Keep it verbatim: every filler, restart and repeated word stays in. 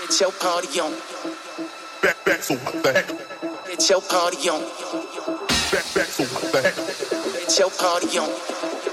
It's your party on. Back, back, so what the heck? It's your party on. Back, back, so what the heck? It's your party on.